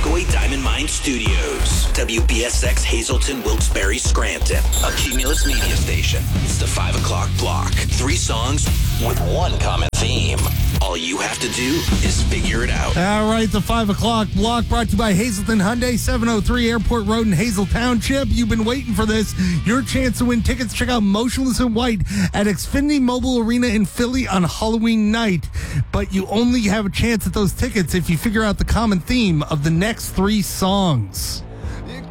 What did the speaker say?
Muscogee Diamond Mine Studios. WBSX Hazleton, Wilkes-Barre, Scranton. A Cumulus media station. It's the 5 o'clock block. 3 songs with one common theme. All you have to do is figure it out. All right, the 5 o'clock block brought to you by Hazleton Hyundai, 703 Airport Road in Hazel Township. You've been waiting for this. Your chance to win tickets. Check out Motionless in White at Xfinity Mobile Arena in Philly on Halloween night. But you only have a chance at those tickets if you figure out the common theme of the next 3 songs.